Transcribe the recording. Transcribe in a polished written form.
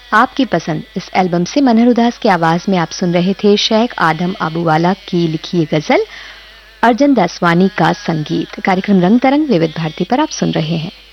आपकी पसंद इस एल्बम से मनहर उदास की आवाज में आप सुन रहे थे शेख आदम अबूवाला की लिखी ये गजल, अर्जन दासवानी का संगीत। कार्यक्रम रंग तरंग विविध भारती पर आप सुन रहे हैं।